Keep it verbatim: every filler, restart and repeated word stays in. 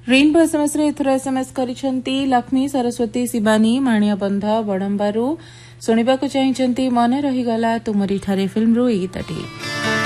Rainbow SMS रे एथर SMS करिसेंती Lakshmi Saraswati Shivani माणियाबंध बड़ंबारू शुणा चाहिए मन रहीगला तुमरी ठारे फिल्म रू गीतटी।